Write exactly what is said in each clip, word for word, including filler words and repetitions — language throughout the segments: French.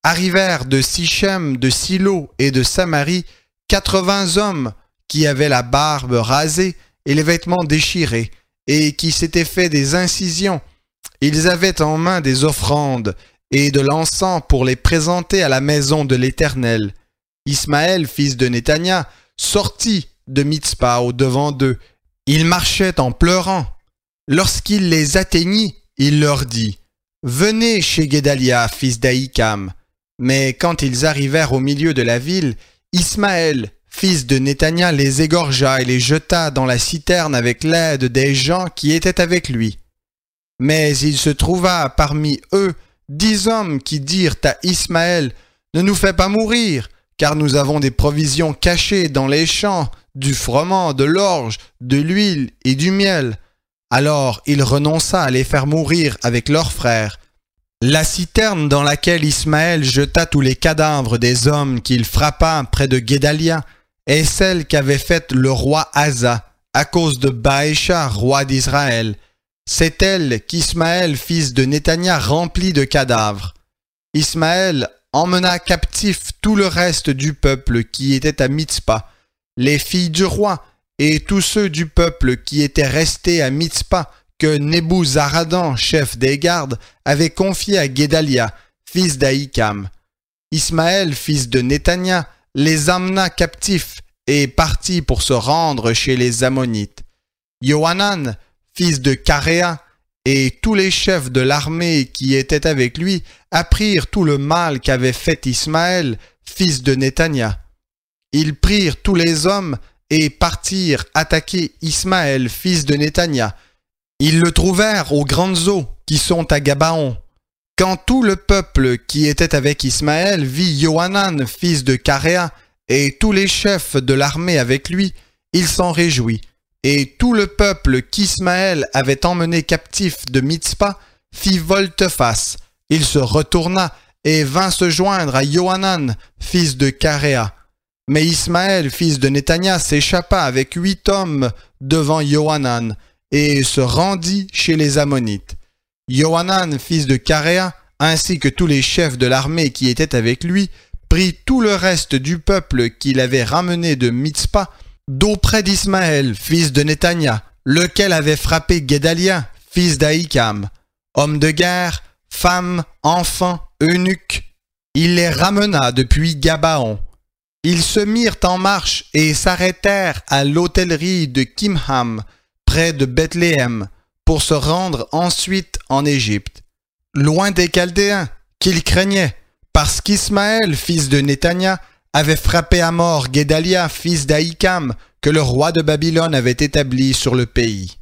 arrivèrent de Sichem, de Silo et de Samarie quatre-vingts hommes qui avaient la barbe rasée et les vêtements déchirés, et qui s'étaient fait des incisions. Ils avaient en main des offrandes et de l'encens pour les présenter à la maison de l'Éternel. Ismaël, fils de Néthania, sortit de Mitzpa au-devant d'eux. Il marchait en pleurant. Lorsqu'il les atteignit, il leur dit « Venez chez Guédalia, fils d'Ahikam. » Mais quand ils arrivèrent au milieu de la ville, Ismaël, fils de Néthania, les égorgea et les jeta dans la citerne avec l'aide des gens qui étaient avec lui. Mais il se trouva parmi eux dix hommes qui dirent à Ismaël « Ne nous fais pas mourir, car nous avons des provisions cachées dans les champs, du froment, de l'orge, de l'huile et du miel. » Alors il renonça à les faire mourir avec leurs frères. La citerne dans laquelle Ismaël jeta tous les cadavres des hommes qu'il frappa près de Guédalia est celle qu'avait faite le roi Asa à cause de Baécha, roi d'Israël. C'est elle qu'Ismaël, fils de Néthania, remplit de cadavres. Ismaël emmena captif tout le reste du peuple qui était à Mitzpa, les filles du roi et tous ceux du peuple qui étaient restés à Mitzpa que Nebuzaradan, chef des gardes, avait confié à Guédalia, fils d'Ahikam. Ismaël, fils de Néthania, les amena captifs et partit pour se rendre chez les Ammonites. Yohanan, fils de Caréa, et tous les chefs de l'armée qui étaient avec lui apprirent tout le mal qu'avait fait Ismaël, fils de Néthania. Ils prirent tous les hommes et partirent attaquer Ismaël, fils de Néthania. Ils le trouvèrent aux grandes eaux qui sont à Gabaon. Quand tout le peuple qui était avec Ismaël vit Yohanan, fils de Caréa, et tous les chefs de l'armée avec lui, il s'en réjouit. Et tout le peuple qu'Ismaël avait emmené captif de Mitzpa fit volte-face. Il se retourna et vint se joindre à Yohanan, fils de Caréa. Mais Ismaël, fils de Néthania, s'échappa avec huit hommes devant Yohanan et se rendit chez les Ammonites. Yohanan, fils de Caréa, ainsi que tous les chefs de l'armée qui étaient avec lui, prit tout le reste du peuple qu'il avait ramené de Mitzpa d'auprès d'Ismaël, fils de Néthania, lequel avait frappé Guédalia, fils d'Ahikam. Hommes de guerre, femmes, enfants, eunuques, il les ramena depuis Gabaon. Ils se mirent en marche et s'arrêtèrent à l'hôtellerie de Kimham, près de Bethléem, pour se rendre ensuite en Égypte, loin des Chaldéens, qu'ils craignaient, parce qu'Ismaël, fils de Néthania, avait frappé à mort Guédalia, fils d'Ahikam, que le roi de Babylone avait établi sur le pays.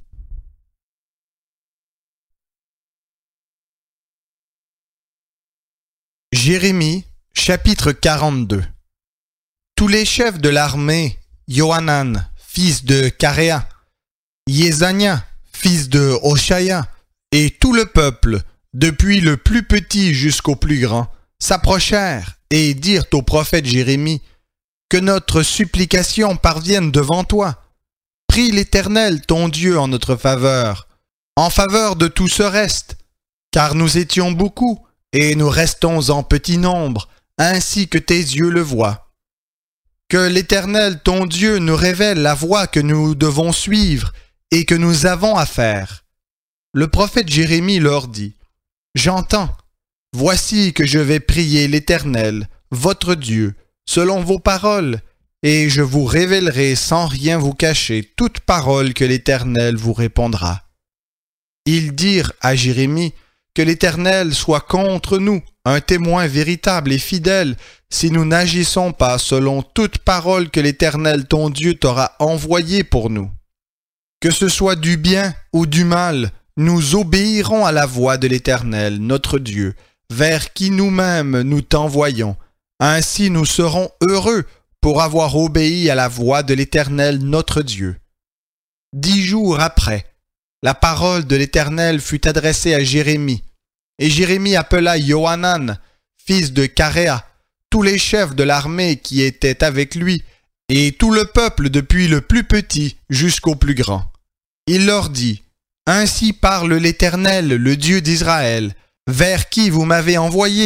Jérémie, chapitre quarante-deux. Tous les chefs de l'armée, Yohanan, fils de Caréa, Yezania, fils de Hoshaya, et tout le peuple, depuis le plus petit jusqu'au plus grand, s'approchèrent et dirent au prophète Jérémie que notre supplication parvienne devant toi. Prie l'Éternel ton Dieu en notre faveur, en faveur de tout ce reste, car nous étions beaucoup et nous restons en petit nombre, ainsi que tes yeux le voient. Que l'Éternel ton Dieu nous révèle la voie que nous devons suivre et que nous avons à faire. Le prophète Jérémie leur dit, « J'entends. Voici que je vais prier l'Éternel, votre Dieu, selon vos paroles, et je vous révélerai sans rien vous cacher toute parole que l'Éternel vous répondra. » Ils dirent à Jérémie que l'Éternel soit contre nous, un témoin véritable et fidèle, si nous n'agissons pas selon toute parole que l'Éternel ton Dieu t'aura envoyée pour nous. Que ce soit du bien ou du mal, nous obéirons à la voix de l'Éternel, notre Dieu, vers qui nous-mêmes nous t'envoyons. Ainsi nous serons heureux pour avoir obéi à la voix de l'Éternel, notre Dieu. Dix jours après, la parole de l'Éternel fut adressée à Jérémie, et Jérémie appela Yohanan, fils de Caréa, tous les chefs de l'armée qui étaient avec lui, et tout le peuple depuis le plus petit jusqu'au plus grand. Il leur dit, « Ainsi parle l'Éternel, le Dieu d'Israël, vers qui vous m'avez envoyé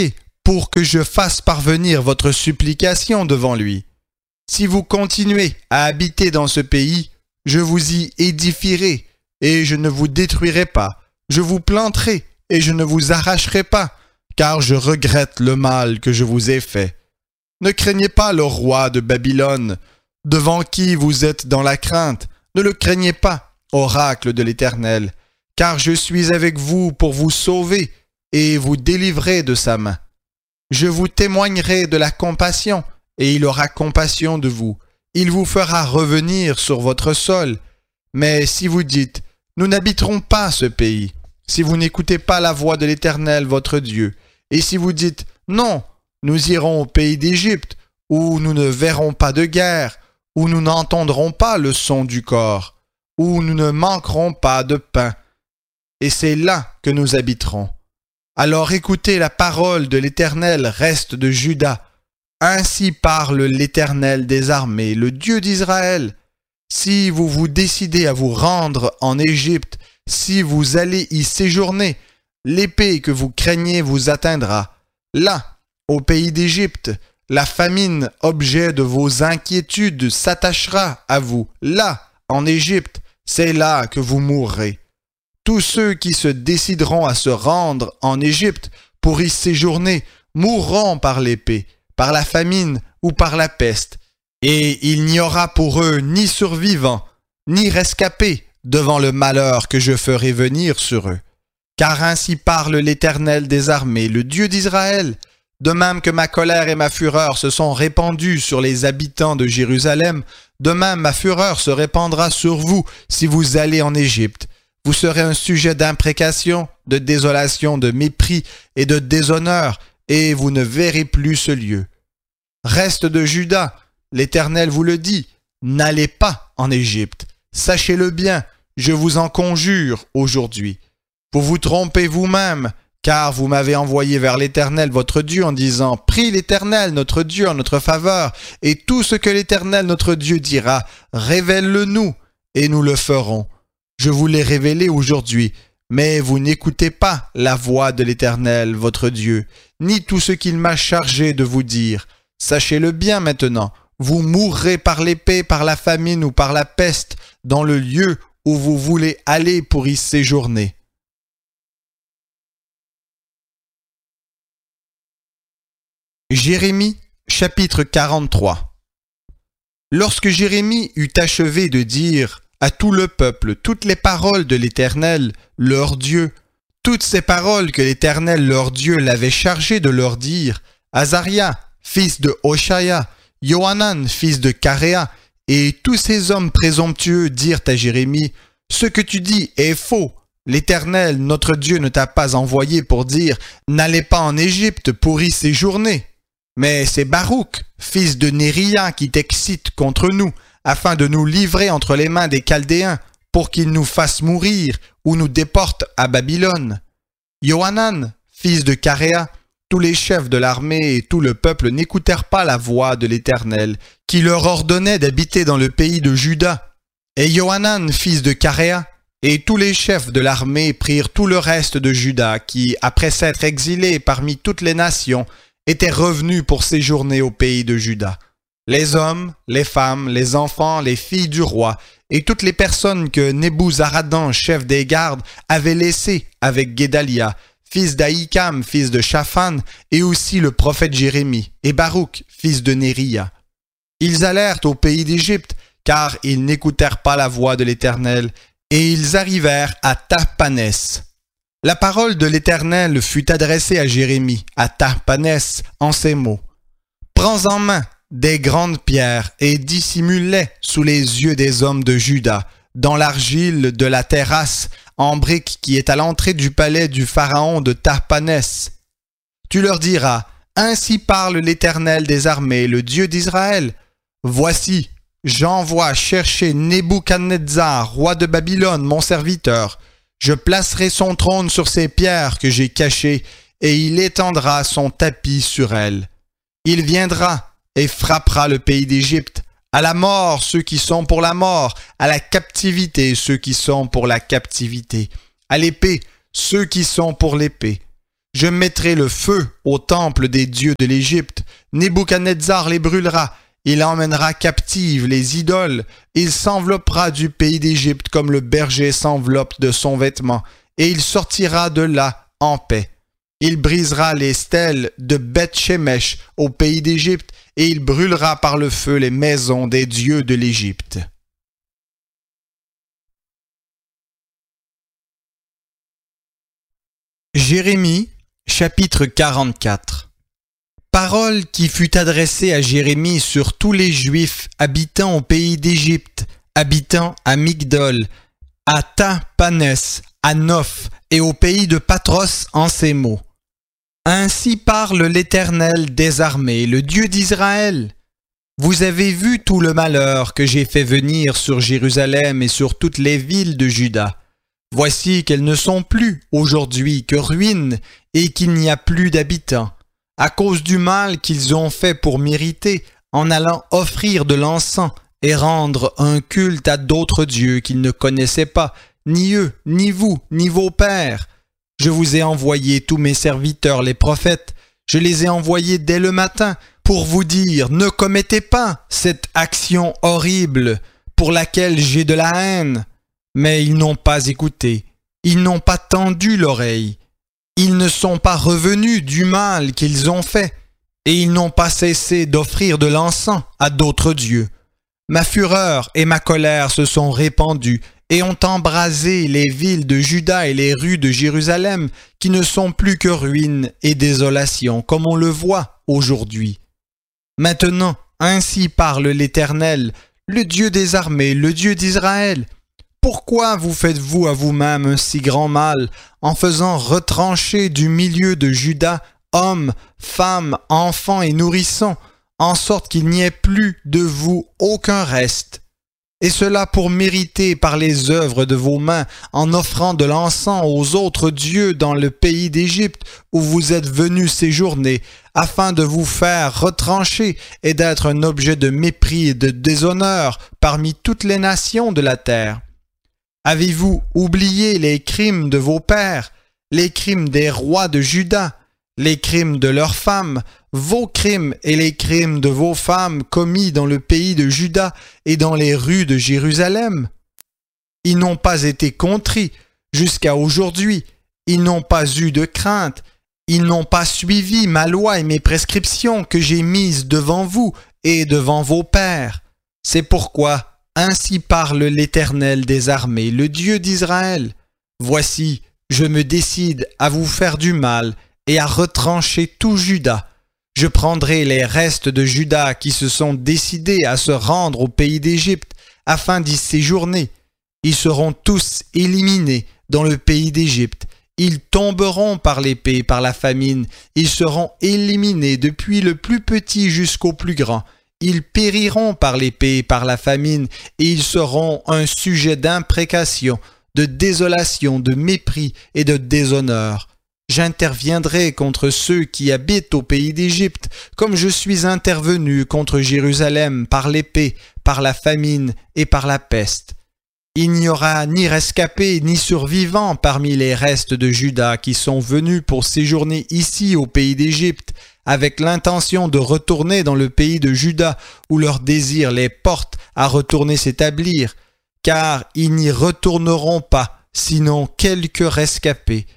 pour que je fasse parvenir votre supplication devant lui. Si vous continuez à habiter dans ce pays, je vous y édifierai, et je ne vous détruirai pas. Je vous planterai, et je ne vous arracherai pas, car je regrette le mal que je vous ai fait. Ne craignez pas le roi de Babylone, devant qui vous êtes dans la crainte. Ne le craignez pas, oracle de l'Éternel, car je suis avec vous pour vous sauver et vous délivrer de sa main. Je vous témoignerai de la compassion, et il aura compassion de vous. Il vous fera revenir sur votre sol. Mais si vous dites, nous n'habiterons pas ce pays, si vous n'écoutez pas la voix de l'Éternel votre Dieu, et si vous dites, non, nous irons au pays d'Égypte, où nous ne verrons pas de guerre, où nous n'entendrons pas le son du cor, où nous ne manquerons pas de pain, et c'est là que nous habiterons. Alors écoutez la parole de l'Éternel, reste de Juda. Ainsi parle l'Éternel des armées, le Dieu d'Israël. Si vous vous décidez à vous rendre en Égypte, si vous allez y séjourner, l'épée que vous craignez vous atteindra. Là, au pays d'Égypte, la famine, objet de vos inquiétudes, s'attachera à vous. Là, en Égypte, c'est là que vous mourrez. Tous ceux qui se décideront à se rendre en Égypte pour y séjourner mourront par l'épée, par la famine ou par la peste, et il n'y aura pour eux ni survivants, ni rescapés devant le malheur que je ferai venir sur eux. Car ainsi parle l'Éternel des armées, le Dieu d'Israël, de même que ma colère et ma fureur se sont répandues sur les habitants de Jérusalem, de même ma fureur se répandra sur vous si vous allez en Égypte. Vous serez un sujet d'imprécation, de désolation, de mépris et de déshonneur, et vous ne verrez plus ce lieu. Reste de Juda, l'Éternel vous le dit, n'allez pas en Égypte. Sachez-le bien, je vous en conjure aujourd'hui. Vous vous trompez vous-même, car vous m'avez envoyé vers l'Éternel votre Dieu en disant « Prie l'Éternel notre Dieu en notre faveur, et tout ce que l'Éternel notre Dieu dira, révèle-le-nous, et nous le ferons. » Je vous l'ai révélé aujourd'hui, mais vous n'écoutez pas la voix de l'Éternel, votre Dieu, ni tout ce qu'il m'a chargé de vous dire. Sachez-le bien maintenant, vous mourrez par l'épée, par la famine ou par la peste, dans le lieu où vous voulez aller pour y séjourner. Jérémie, chapitre quarante-trois. Lorsque Jérémie eut achevé de dire à tout le peuple toutes les paroles de l'Éternel, leur Dieu, toutes ces paroles que l'Éternel, leur Dieu, l'avait chargé de leur dire, Azaria, fils de Hoshaya, Johanan, fils de Caréa, et tous ces hommes présomptueux dirent à Jérémie, « Ce que tu dis est faux. L'Éternel, notre Dieu, ne t'a pas envoyé pour dire, n'allez pas en Égypte pour y séjourner. Mais c'est Baruch, fils de Néria, qui t'excite contre nous, afin de nous livrer entre les mains des Chaldéens, pour qu'ils nous fassent mourir ou nous déportent à Babylone. Johanan, fils de Caréa, tous les chefs de l'armée et tout le peuple n'écoutèrent pas la voix de l'Éternel, qui leur ordonnait d'habiter dans le pays de Juda. Et Johanan, fils de Caréa, et tous les chefs de l'armée prirent tout le reste de Juda, qui, après s'être exilés parmi toutes les nations, étaient revenus pour séjourner au pays de Juda. Les hommes, les femmes, les enfants, les filles du roi, et toutes les personnes que Nebuzaradan, chef des gardes, avait laissées avec Guédalia, fils d'Aïkam, fils de Shaphan, et aussi le prophète Jérémie, et Baruch, fils de Néria. Ils allèrent au pays d'Égypte, car ils n'écoutèrent pas la voix de l'Éternel, et ils arrivèrent à Tahpanès. La parole de l'Éternel fut adressée à Jérémie, à Tahpanès, en ces mots. « Prends en main des grandes pierres et dissimule-les sous les yeux des hommes de Juda, dans l'argile de la terrasse en briques qui est à l'entrée du palais du pharaon de Tahpanès. Tu leur diras, ainsi parle l'Éternel des armées, le Dieu d'Israël. Voici, j'envoie chercher Nebuchadnezzar, roi de Babylone, mon serviteur. Je placerai son trône sur ces pierres que j'ai cachées, et il étendra son tapis sur elles. Il viendra et frappera le pays d'Égypte, à la mort ceux qui sont pour la mort, à la captivité ceux qui sont pour la captivité, à l'épée ceux qui sont pour l'épée. Je mettrai le feu au temple des dieux de l'Égypte. Nebuchadnezzar les brûlera. Il emmènera captives les idoles. Il s'enveloppera du pays d'Égypte comme le berger s'enveloppe de son vêtement. Et il sortira de là en paix. Il brisera les stèles de Beth-Shemesh au pays d'Égypte, et il brûlera par le feu les maisons des dieux de l'Égypte. Jérémie, chapitre quarante-quatre. Parole qui fut adressée à Jérémie sur tous les Juifs habitant au pays d'Égypte, habitant à Migdol, à Ta-Panès, à Noph et au pays de Patros en ces mots. Ainsi parle l'Éternel des armées, le Dieu d'Israël. Vous avez vu tout le malheur que j'ai fait venir sur Jérusalem et sur toutes les villes de Juda. Voici qu'elles ne sont plus aujourd'hui que ruines et qu'il n'y a plus d'habitants, à cause du mal qu'ils ont fait pour mériter en allant offrir de l'encens et rendre un culte à d'autres dieux qu'ils ne connaissaient pas, ni eux, ni vous, ni vos pères. Je vous ai envoyé tous mes serviteurs les prophètes, je les ai envoyés dès le matin pour vous dire « Ne commettez pas cette action horrible pour laquelle j'ai de la haine ». Mais ils n'ont pas écouté, ils n'ont pas tendu l'oreille, ils ne sont pas revenus du mal qu'ils ont fait, et ils n'ont pas cessé d'offrir de l'encens à d'autres dieux. Ma fureur et ma colère se sont répandues et ont embrasé les villes de Juda et les rues de Jérusalem, qui ne sont plus que ruines et désolation, comme on le voit aujourd'hui. Maintenant, ainsi parle l'Éternel, le Dieu des armées, le Dieu d'Israël. Pourquoi vous faites-vous à vous-même un si grand mal en faisant retrancher du milieu de Juda hommes, femmes, enfants et nourrissons, en sorte qu'il n'y ait plus de vous aucun reste? Et cela pour mériter par les œuvres de vos mains, en offrant de l'encens aux autres dieux dans le pays d'Égypte où vous êtes venus séjourner, afin de vous faire retrancher et d'être un objet de mépris et de déshonneur parmi toutes les nations de la terre. Avez-vous oublié les crimes de vos pères, les crimes des rois de Juda, les crimes de leurs femmes, vos crimes et les crimes de vos femmes commis dans le pays de Juda et dans les rues de Jérusalem? Ils n'ont pas été contrits jusqu'à aujourd'hui, ils n'ont pas eu de crainte, ils n'ont pas suivi ma loi et mes prescriptions que j'ai mises devant vous et devant vos pères. C'est pourquoi ainsi parle l'Éternel des armées, le Dieu d'Israël. Voici, je me décide à vous faire du mal et à retrancher tout Juda. Je prendrai les restes de Juda qui se sont décidés à se rendre au pays d'Égypte afin d'y séjourner. Ils seront tous éliminés dans le pays d'Égypte. Ils tomberont par l'épée, par la famine. Ils seront éliminés depuis le plus petit jusqu'au plus grand. Ils périront par l'épée et par la famine, et ils seront un sujet d'imprécation, de désolation, de mépris et de déshonneur. J'interviendrai contre ceux qui habitent au pays d'Égypte, comme je suis intervenu contre Jérusalem par l'épée, par la famine et par la peste. Il n'y aura ni rescapés ni survivants parmi les restes de Juda qui sont venus pour séjourner ici au pays d'Égypte, avec l'intention de retourner dans le pays de Juda, où leur désir les porte à retourner s'établir, car ils n'y retourneront pas, sinon quelques rescapés.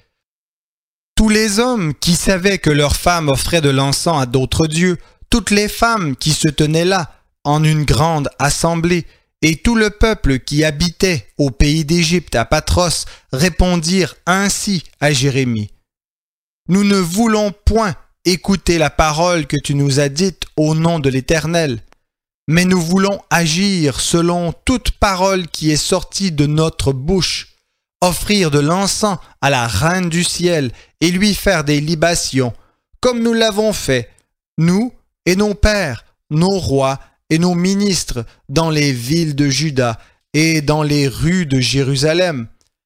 Tous les hommes qui savaient que leurs femmes offraient de l'encens à d'autres dieux, toutes les femmes qui se tenaient là, en une grande assemblée, et tout le peuple qui habitait au pays d'Égypte à Patros, répondirent ainsi à Jérémie. Nous ne voulons point écouter la parole que tu nous as dite au nom de l'Éternel, mais nous voulons agir selon toute parole qui est sortie de notre bouche, offrir de l'encens à la Reine du ciel et lui faire des libations, comme nous l'avons fait, nous et nos pères, nos rois et nos ministres dans les villes de Juda et dans les rues de Jérusalem.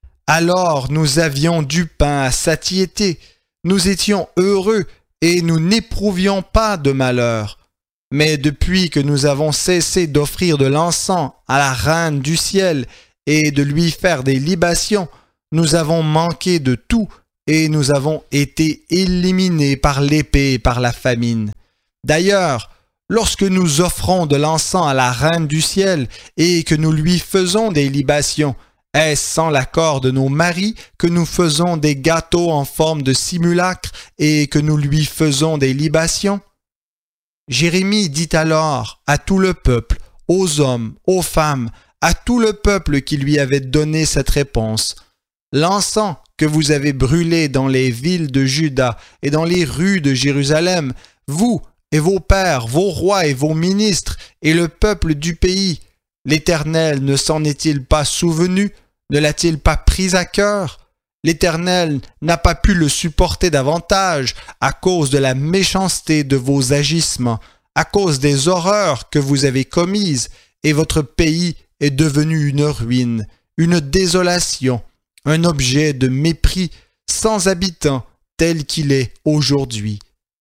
Alors nous avions du pain à satiété, nous étions heureux et nous n'éprouvions pas de malheur. Mais depuis que nous avons cessé d'offrir de l'encens à la Reine du ciel et de lui faire des libations, nous avons manqué de tout et nous avons été éliminés par l'épée et par la famine. D'ailleurs, lorsque nous offrons de l'encens à la Reine du ciel et que nous lui faisons des libations, est-ce sans l'accord de nos maris que nous faisons des gâteaux en forme de simulacre et que nous lui faisons des libations? Jérémie dit alors à tout le peuple, aux hommes, aux femmes, à tout le peuple qui lui avait donné cette réponse: l'encens que vous avez brûlé dans les villes de Juda et dans les rues de Jérusalem, vous et vos pères, vos rois et vos ministres et le peuple du pays, l'Éternel ne s'en est-il pas souvenu? Ne l'a-t-il pas pris à cœur? L'Éternel n'a pas pu le supporter davantage à cause de la méchanceté de vos agissements, à cause des horreurs que vous avez commises, et votre pays est devenu une ruine, une désolation, un objet de mépris, sans habitants tel qu'il est aujourd'hui.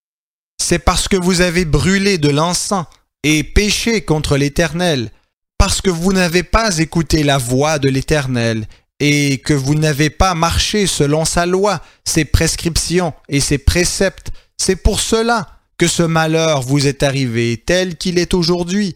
C'est parce que vous avez brûlé de l'encens et péché contre l'Éternel, parce que vous n'avez pas écouté la voix de l'Éternel, et que vous n'avez pas marché selon sa loi, ses prescriptions et ses préceptes, c'est pour cela que ce malheur vous est arrivé tel qu'il est aujourd'hui.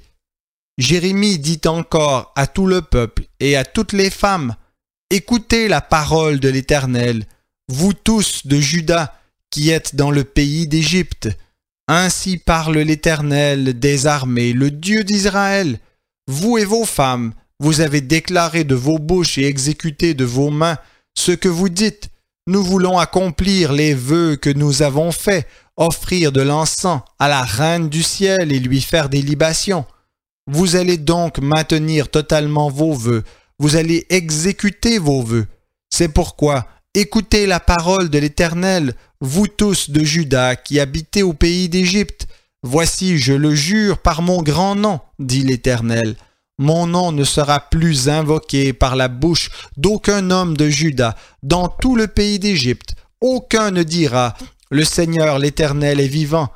Jérémie dit encore à tout le peuple et à toutes les femmes: écoutez la parole de l'Éternel, vous tous de Juda qui êtes dans le pays d'Égypte. Ainsi parle l'Éternel des armées, le Dieu d'Israël. Vous et vos femmes, vous avez déclaré de vos bouches et exécuté de vos mains ce que vous dites. Nous voulons accomplir les vœux que nous avons faits, offrir de l'encens à la Reine du ciel et lui faire des libations. Vous allez donc maintenir totalement vos vœux, vous allez exécuter vos vœux. C'est pourquoi écoutez la parole de l'Éternel, vous tous de Juda qui habitez au pays d'Égypte. Voici, je le jure par mon grand nom, dit l'Éternel. Mon nom ne sera plus invoqué par la bouche d'aucun homme de Juda dans tout le pays d'Égypte. Aucun ne dira: le Seigneur l'Éternel est vivant.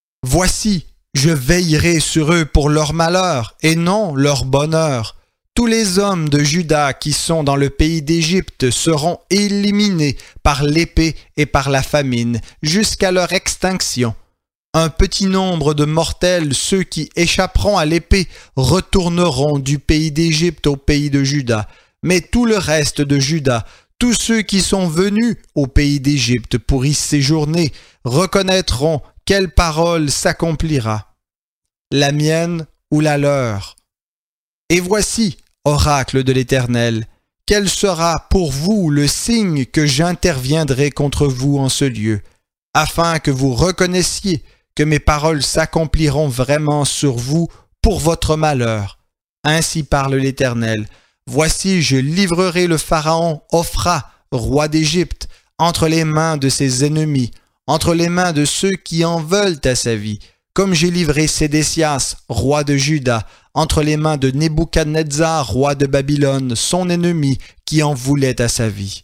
Voici, je veillerai sur eux pour leur malheur et non leur bonheur. Tous les hommes de Juda qui sont dans le pays d'Égypte seront éliminés par l'épée et par la famine jusqu'à leur extinction. Un petit nombre de mortels, ceux qui échapperont à l'épée, retourneront du pays d'Égypte au pays de Juda. Mais tout le reste de Juda, tous ceux qui sont venus au pays d'Égypte pour y séjourner, reconnaîtront quelle parole s'accomplira, la mienne ou la leur. Et voici, oracle de l'Éternel, quel sera pour vous le signe que j'interviendrai contre vous en ce lieu, afin que vous reconnaissiez que mes paroles s'accompliront vraiment sur vous pour votre malheur. Ainsi parle l'Éternel. Voici, je livrerai le pharaon Ophra, roi d'Égypte, entre les mains de ses ennemis, entre les mains de ceux qui en veulent à sa vie, comme j'ai livré Sédécias, roi de Juda, entre les mains de Nebuchadnezzar, roi de Babylone, son ennemi, qui en voulait à sa vie.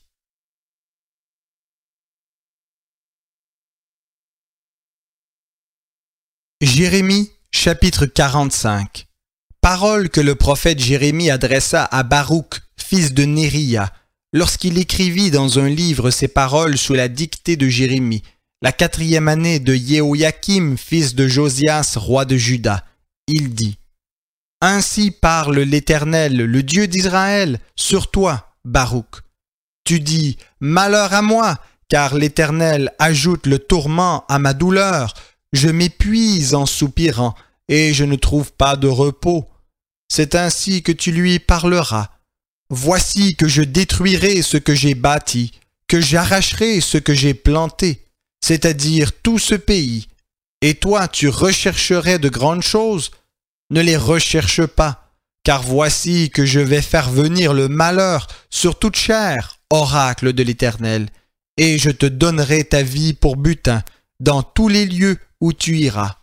Jérémie, chapitre quarante-cinq. Parole que le prophète Jérémie adressa à Baruch, fils de Néria, lorsqu'il écrivit dans un livre ces paroles sous la dictée de Jérémie, la quatrième année de Jéhoïakim, fils de Josias, roi de Juda. Il dit: Ainsi parle l'Éternel, le Dieu d'Israël, sur toi, Baruch. Tu dis: Malheur à moi, car l'Éternel ajoute le tourment à ma douleur. Je m'épuise en soupirant, et je ne trouve pas de repos. C'est ainsi que tu lui parleras. Voici que je détruirai ce que j'ai bâti, que j'arracherai ce que j'ai planté, c'est-à-dire tout ce pays. Et toi, tu rechercherais de grandes choses? Ne les recherche pas, car voici que je vais faire venir le malheur sur toute chair, oracle de l'Éternel, et je te donnerai ta vie pour butin dans tous les lieux où tu iras.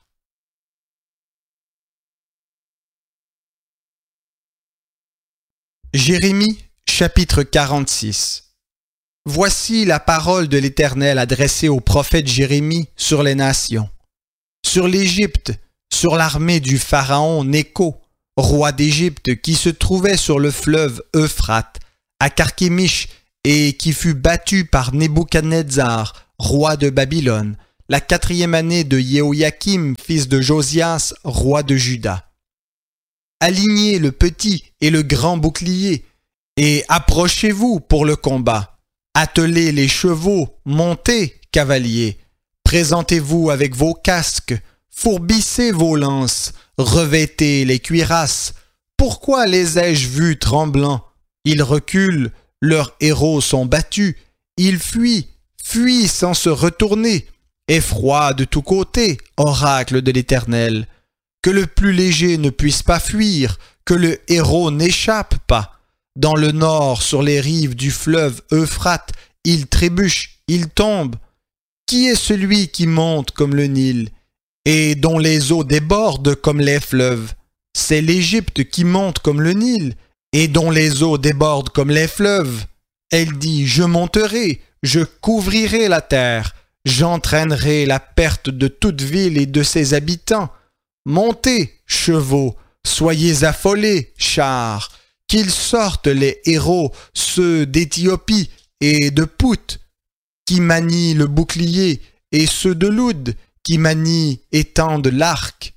Jérémie, chapitre quarante-six. Voici la parole de l'Éternel adressée au prophète Jérémie sur les nations, sur l'Égypte, sur l'armée du pharaon Nécho, roi d'Égypte, qui se trouvait sur le fleuve Euphrate, à Carchemish et qui fut battu par Nebuchadnezzar, roi de Babylone, la quatrième année de Jéhoïakim, fils de Josias, roi de Juda. Alignez le petit et le grand bouclier, et approchez-vous pour le combat. Attelez les chevaux, montez, cavaliers. Présentez-vous avec vos casques, fourbissez vos lances, revêtez les cuirasses. Pourquoi les ai-je vus tremblants? Ils reculent, leurs héros sont battus, ils fuient, fuient sans se retourner. Effroi de tous côtés, oracle de l'Éternel. Que le plus léger ne puisse pas fuir, que le héros n'échappe pas. Dans le nord, sur les rives du fleuve Euphrate, il trébuche, il tombe. Qui est celui qui monte comme le Nil, et dont les eaux débordent comme les fleuves? C'est l'Égypte qui monte comme le Nil, et dont les eaux débordent comme les fleuves. Elle dit, je monterai, je couvrirai la terre, j'entraînerai la perte de toute ville et de ses habitants. Montez, chevaux, soyez affolés, chars, qu'ils sortent les héros, ceux d'Éthiopie et de Pout, qui manient le bouclier, et ceux de Loud, qui manient et tendent l'arc.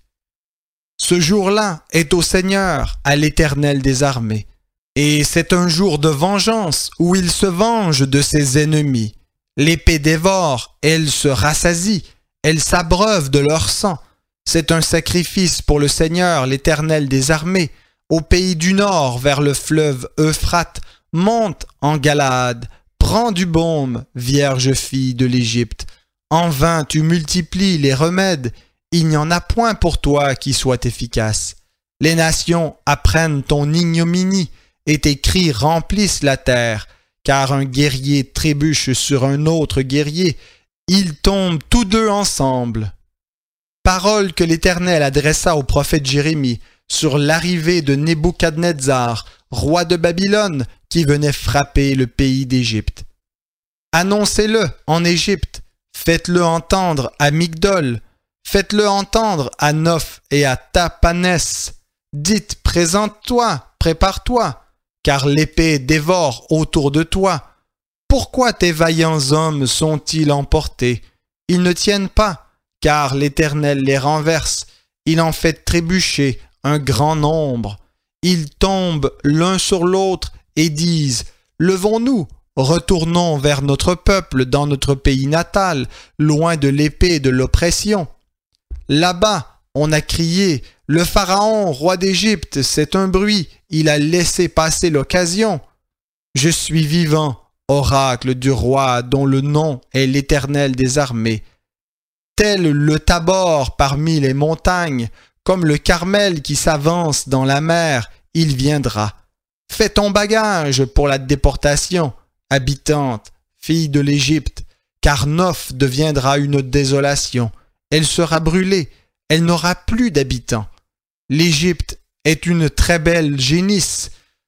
Ce jour-là est au Seigneur, à l'Éternel des armées, et c'est un jour de vengeance où il se venge de ses ennemis. L'épée dévore, elle se rassasie, elle s'abreuve de leur sang. C'est un sacrifice pour le Seigneur, l'Éternel des armées. Au pays du nord, vers le fleuve Euphrate, monte en Galaad, prends du baume, vierge fille de l'Égypte. En vain tu multiplies les remèdes, il n'y en a point pour toi qui soit efficace. Les nations apprennent ton ignominie, et tes cris remplissent la terre, car un guerrier trébuche sur un autre guerrier, ils tombent tous deux ensemble. Parole que l'Éternel adressa au prophète Jérémie sur l'arrivée de Nebuchadnezzar, roi de Babylone, qui venait frapper le pays d'Égypte. Annoncez-le en Égypte, faites-le entendre à Migdol, faites-le entendre à Noph et à Tapanès. Dites, présente-toi, prépare-toi, car l'épée dévore autour de toi. Pourquoi tes vaillants hommes sont-ils emportés? Ils ne tiennent pas, car l'Éternel les renverse. Il en fait trébucher un grand nombre. Ils tombent l'un sur l'autre et disent « Levons-nous, retournons vers notre peuple dans notre pays natal, loin de l'épée et de l'oppression. » Là-bas, on a crié « Le Pharaon, roi d'Égypte, c'est un bruit, il a laissé passer l'occasion. » Je suis vivant, oracle du roi dont le nom est l'Éternel des armées. Tel le Tabor parmi les montagnes, comme le Carmel qui s'avance dans la mer, il viendra. Fais ton bagage pour la déportation, habitante, fille de l'Égypte, car Noph deviendra une désolation. Elle sera brûlée, elle n'aura plus d'habitants. L'Égypte est une très belle génisse.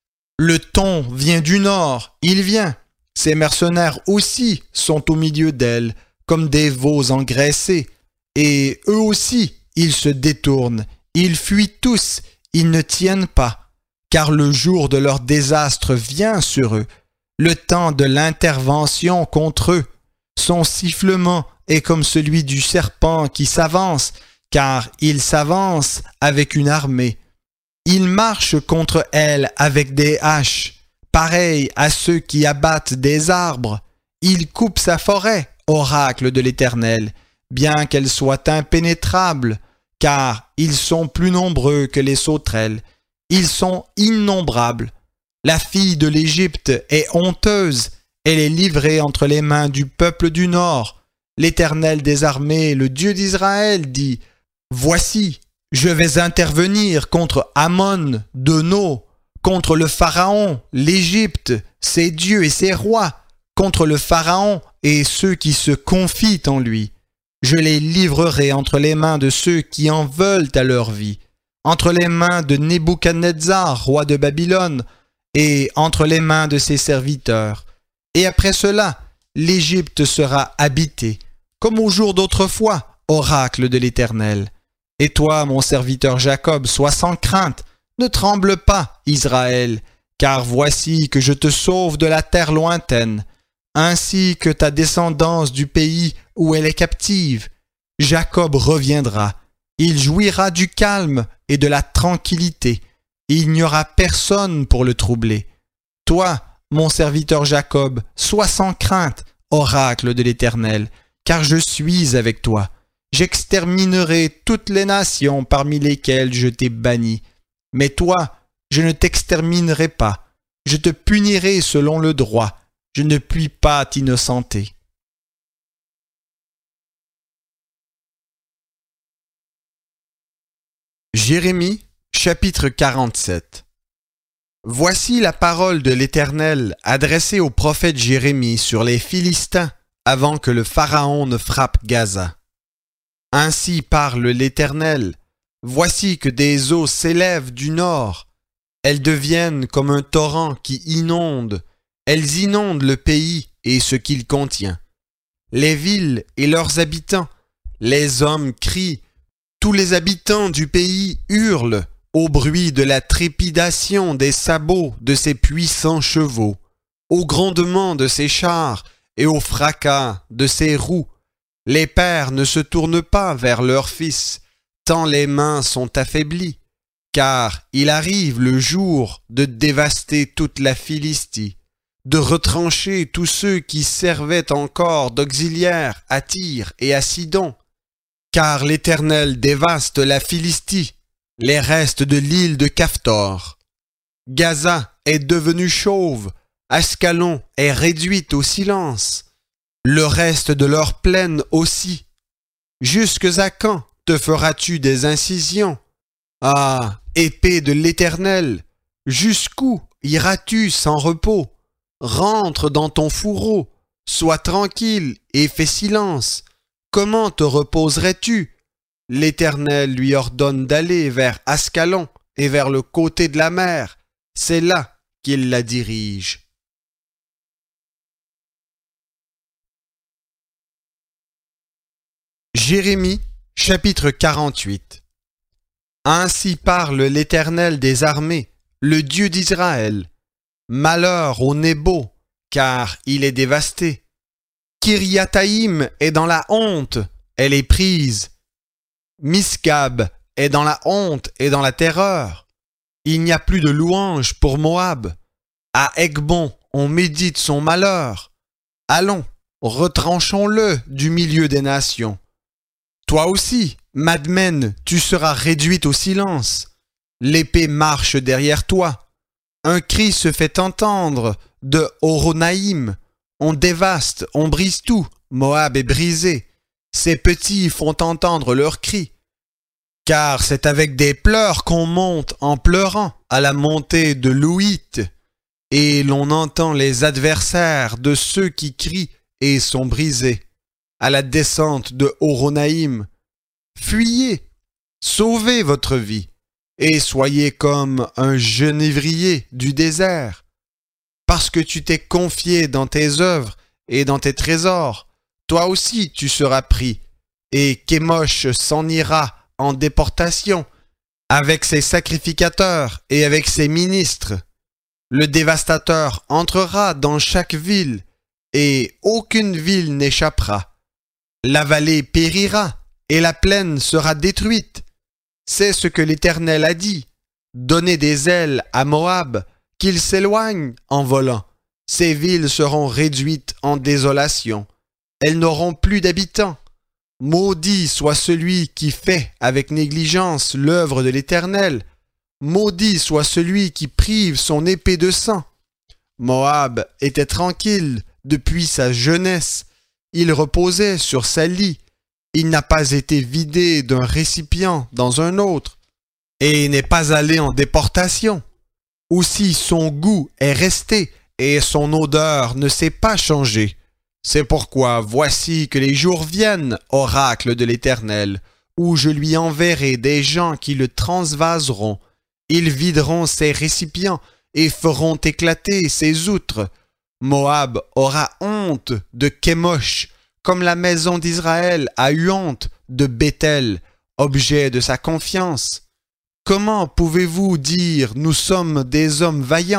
Le thon vient du nord, il vient. Ses mercenaires aussi sont au milieu d'elle, comme des veaux engraissés. Et eux aussi, ils se détournent, ils fuient tous, ils ne tiennent pas, car le jour de leur désastre vient sur eux, le temps de l'intervention contre eux. Son sifflement est comme celui du serpent qui s'avance, car il s'avance avec une armée. Il marche contre elle avec des haches, pareil à ceux qui abattent des arbres. Il coupe sa forêt, oracle de l'Éternel, bien qu'elle soit impénétrable, car ils sont plus nombreux que les sauterelles. Ils sont innombrables. La fille de l'Égypte est honteuse, elle est livrée entre les mains du peuple du Nord. L'Éternel des armées, le Dieu d'Israël, dit « Voici, je vais intervenir contre Amon de No, contre le Pharaon, l'Égypte, ses dieux et ses rois, contre le Pharaon et ceux qui se confient en lui. Je les livrerai entre les mains de ceux qui en veulent à leur vie, entre les mains de Nebuchadnezzar, roi de Babylone, et entre les mains de ses serviteurs. Et après cela, l'Égypte sera habitée, comme au jour d'autrefois, oracle de l'Éternel. Et toi, mon serviteur Jacob, sois sans crainte, ne tremble pas, Israël, Car voici que je te sauve de la terre lointaine, ainsi que ta descendance du pays où elle est captive. Jacob reviendra, il jouira du calme et de la tranquillité, il n'y aura personne pour le troubler. Toi, mon serviteur Jacob, sois sans crainte, oracle de l'Éternel, car je suis avec toi. J'exterminerai toutes les nations parmi lesquelles je t'ai banni. Mais toi, je ne t'exterminerai pas. Je te punirai selon le droit. Je ne puis pas t'innocenter. Jérémie, chapitre quarante-sept. Voici la parole de l'Éternel adressée au prophète Jérémie sur les Philistins avant que le Pharaon ne frappe Gaza. Ainsi parle l'Éternel, voici que des eaux s'élèvent du nord, elles deviennent comme un torrent qui inonde, elles inondent le pays et ce qu'il contient. Les villes et leurs habitants, les hommes crient, tous les habitants du pays hurlent au bruit de la trépidation des sabots de ces puissants chevaux, au grondement de ces chars et au fracas de ces roues. Les pères ne se tournent pas vers leurs fils, tant les mains sont affaiblies, car il arrive le jour de dévaster toute la Philistie, de retrancher tous ceux qui servaient encore d'auxiliaires à Tyr et à Sidon, car l'Éternel dévaste la Philistie, les restes de l'île de Caphtor. Gaza est devenue chauve, Ascalon est réduite au silence, le reste de leur plaine aussi. Jusque à quand te feras-tu des incisions? Ah, épée de l'Éternel, jusqu'où iras-tu sans repos? Rentre dans ton fourreau, sois tranquille et fais silence. Comment te reposerais-tu? L'Éternel lui ordonne d'aller vers Ascalon et vers le côté de la mer. C'est là qu'il la dirige. Jérémie, chapitre quarante-huit. Ainsi parle l'Éternel des armées, le Dieu d'Israël. Malheur au Nébo, car il est dévasté. Kiriathaïm est dans la honte, elle est prise. Misgab est dans la honte et dans la terreur. Il n'y a plus de louange pour Moab. À Egbon, on médite son malheur. Allons, retranchons-le du milieu des nations. Toi aussi, Madmen, tu seras réduite au silence. L'épée marche derrière toi. Un cri se fait entendre de Horonaïm. On dévaste, on brise tout. Moab est brisé. Ses petits font entendre leurs cris. Car c'est avec des pleurs qu'on monte en pleurant à la montée de l'Ouït, et l'on entend les adversaires de ceux qui crient et sont brisés. À la descente de Horonaïm, fuyez, sauvez votre vie, et soyez comme un genévrier du désert. Parce que tu t'es confié dans tes œuvres et dans tes trésors, toi aussi tu seras pris, et Kémosh s'en ira en déportation, avec ses sacrificateurs et avec ses ministres. Le dévastateur entrera dans chaque ville, et aucune ville n'échappera. La vallée périra, et la plaine sera détruite. C'est ce que l'Éternel a dit. Donnez des ailes à Moab, qu'il s'éloigne en volant. Ces villes seront réduites en désolation. Elles n'auront plus d'habitants. Maudit soit celui qui fait avec négligence l'œuvre de l'Éternel. Maudit soit celui qui prive son épée de sang. Moab était tranquille depuis sa jeunesse. Il reposait sur sa lie. Il n'a pas été vidé d'un récipient dans un autre, et n'est pas allé en déportation. Aussi son goût est resté, et son odeur ne s'est pas changée. C'est pourquoi voici que les jours viennent, oracle de l'Éternel, où je lui enverrai des gens qui le transvaseront. Ils videront ses récipients et feront éclater ses outres. Moab aura honte de Kémosh, comme la maison d'Israël a eu honte de Béthel, objet de sa confiance. Comment pouvez-vous dire « Nous sommes des hommes vaillants »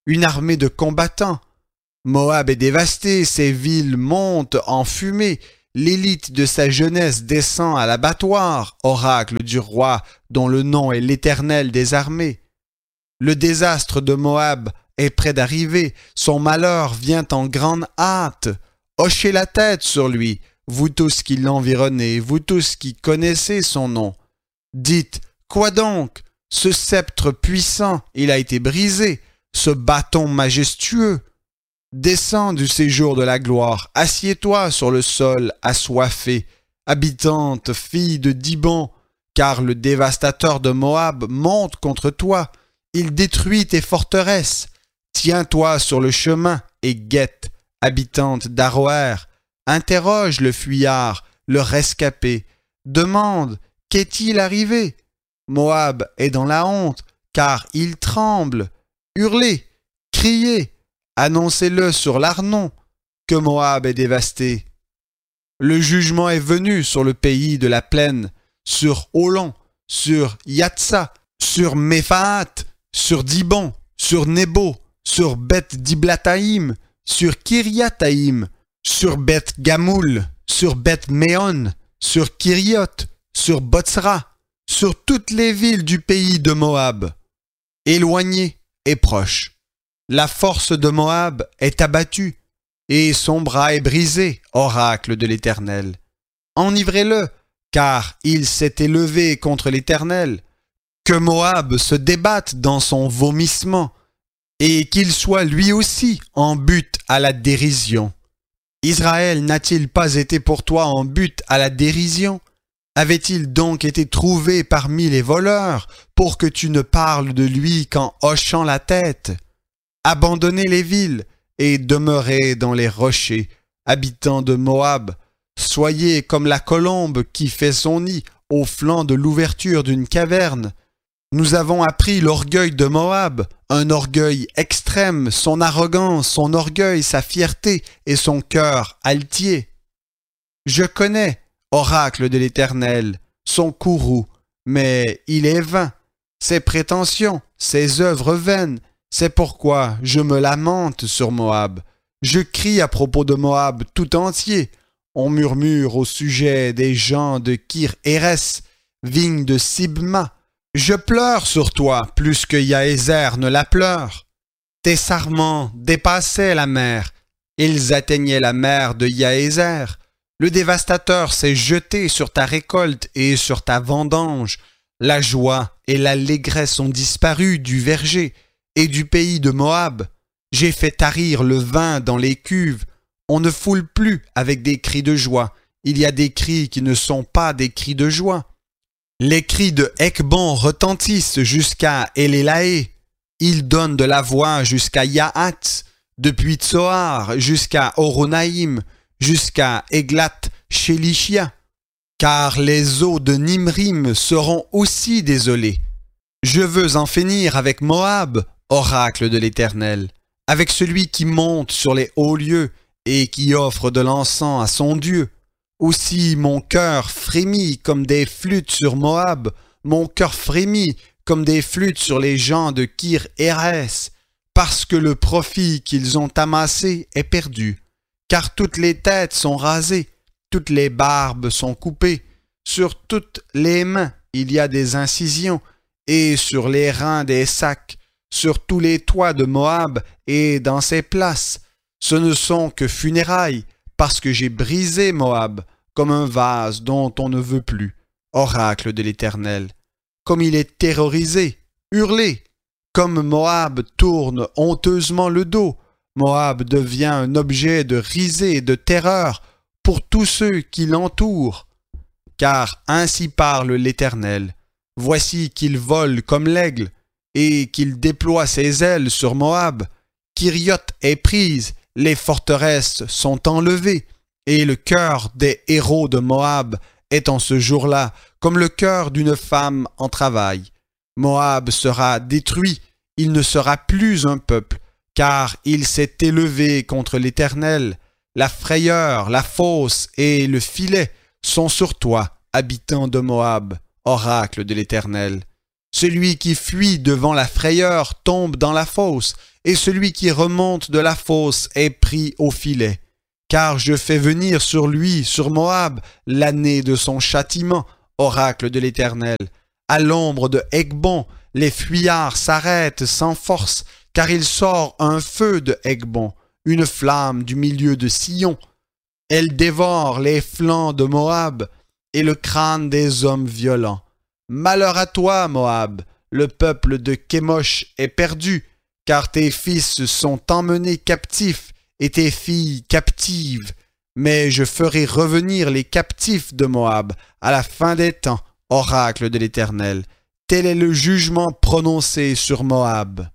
une armée de combattants. Moab est dévasté, ses villes montent en fumée, l'élite de sa jeunesse descend à l'abattoir, oracle du roi dont le nom est l'Éternel des armées. Le désastre de Moab est près d'arriver, son malheur vient en grande hâte. Hochez la tête sur lui, vous tous qui l'environnez, vous tous qui connaissez son nom. Dites, quoi donc? Ce sceptre puissant, il a été brisé, ce bâton majestueux. Descends du séjour de la gloire, assieds-toi sur le sol assoiffé, habitante fille de Dibon, car le dévastateur de Moab monte contre toi, il détruit tes forteresses. Tiens-toi sur le chemin et guette, habitante d'Aroër, interroge le fuyard, le rescapé, demande, qu'est-il arrivé? Moab est dans la honte, car il tremble. Hurlez, criez, annoncez-le sur l'Arnon, que Moab est dévasté. Le jugement est venu sur le pays de la plaine, sur Holon, sur Yatsa, sur Méphaat, sur Dibon, sur Nebo, sur Beth Diblataïm, sur Kiriataïm, sur Beth Gamoul, sur Beth Méon, sur Kiriot, sur Botsra, sur toutes les villes du pays de Moab, éloignées et proches. La force de Moab est abattue, et son bras est brisé, oracle de l'Éternel. Enivrez-le, car il s'est élevé contre l'Éternel. Que Moab se débatte dans son vomissement, et qu'il soit lui aussi en but à la dérision. Israël n'a-t-il pas été pour toi en but à la dérision? Avait-il donc été trouvé parmi les voleurs pour que tu ne parles de lui qu'en hochant la tête? Abandonnez les villes et demeurez dans les rochers, habitants de Moab. Soyez comme la colombe qui fait son nid au flanc de l'ouverture d'une caverne. Nous avons appris l'orgueil de Moab, un orgueil extrême, son arrogance, son orgueil, sa fierté et son cœur altier. Je connais, oracle de l'Éternel, son courroux, mais il est vain, ses prétentions, ses œuvres vaines, c'est pourquoi je me lamente sur Moab. Je crie à propos de Moab tout entier. On murmure au sujet des gens de Kir-Hérès, vigne de Sibma. Je pleure sur toi plus que Yaézer ne la pleure. Tes sarments dépassaient la mer, ils atteignaient la mer de Yaézer. Le dévastateur s'est jeté sur ta récolte et sur ta vendange. La joie et l'allégresse ont disparu du verger et du pays de Moab. J'ai fait tarir le vin dans les cuves. On ne foule plus avec des cris de joie. Il y a des cris qui ne sont pas des cris de joie. Les cris de Hecbon retentissent jusqu'à Élélaé. Ils donnent de la voix jusqu'à Yahat, depuis Tsoar jusqu'à Horonaïm, jusqu'à Eglat Shélishia. Car les eaux de Nimrim seront aussi désolées. Je veux en finir avec Moab, oracle de l'Éternel, avec celui qui monte sur les hauts lieux et qui offre de l'encens à son Dieu. Aussi mon cœur frémit comme des flûtes sur Moab, mon cœur frémit comme des flûtes sur les gens de Kir-Hérès, parce que le profit qu'ils ont amassé est perdu, car toutes les têtes sont rasées, toutes les barbes sont coupées, sur toutes les mains il y a des incisions, et sur les reins des sacs, sur tous les toits de Moab et dans ses places. Ce ne sont que funérailles, parce que j'ai brisé Moab comme un vase dont on ne veut plus, oracle de l'Éternel. Comme il est terrorisé, hurlez. Comme Moab tourne honteusement le dos, Moab devient un objet de risée et de terreur pour tous ceux qui l'entourent. Car ainsi parle l'Éternel. Voici qu'il vole comme l'aigle, et qu'il déploie ses ailes sur Moab. Kiriot est prise, les forteresses sont enlevées, et le cœur des héros de Moab est en ce jour-là comme le cœur d'une femme en travail. Moab sera détruit, il ne sera plus un peuple, car il s'est élevé contre l'Éternel. La frayeur, la fosse et le filet sont sur toi, habitant de Moab, oracle de l'Éternel. Celui qui fuit devant la frayeur tombe dans la fosse, et celui qui remonte de la fosse est pris au filet. Car je fais venir sur lui, sur Moab, l'année de son châtiment, oracle de l'Éternel. À l'ombre de Hecbon, les fuyards s'arrêtent sans force, car il sort un feu de Hecbon, une flamme du milieu de Sion. Elle dévore les flancs de Moab et le crâne des hommes violents. Malheur à toi, Moab, le peuple de Kémosh est perdu, car tes fils sont emmenés captifs et tes filles captives. Mais je ferai revenir les captifs de Moab à la fin des temps, oracle de l'Éternel. Tel est le jugement prononcé sur Moab.